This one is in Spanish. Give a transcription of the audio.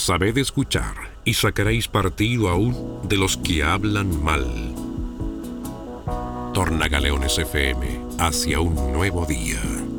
Sabed escuchar, y sacaréis partido aún de los que hablan mal. Tornagaleones FM, hacia un nuevo día.